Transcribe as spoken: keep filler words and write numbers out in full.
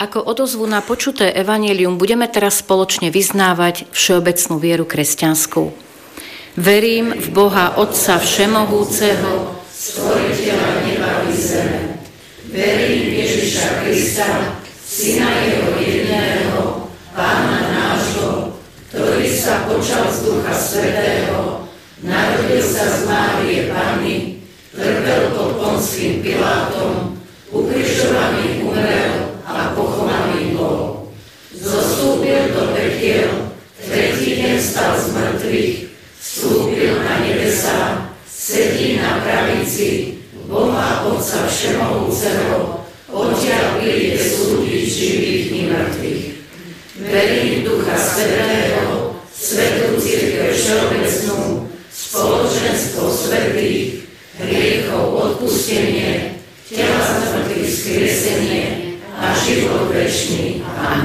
Ako odozvu na počuté evanjelium budeme teraz spoločne vyznávať všeobecnú vieru kresťanskú. Verím v Boha Otca Všemohúceho, stvoriteľa neba i zeme. Verím v Ježiša Krista, Syna Jeho jediného, Pána nášho, ktorý sa počal z Ducha Svätého, narodil sa z Márie Panny, trpel pod Ponským Pilátom, ukrižovaný umrel a pochovaný bol. Zostúpil do pekiel, tretí deň stal z mŕtvych, vstúpil na nebesá, sedí na pravici Boha Otca Všemohúceho, odtiaľ príde súdiť živých i mŕtvych. Verím Ducha Svätého, Svätú Cirkev všeobecnú, spoločenstvo svätých, hriechov odpustenie, tela z mŕtvych vzkriesenie a život večný. Amen.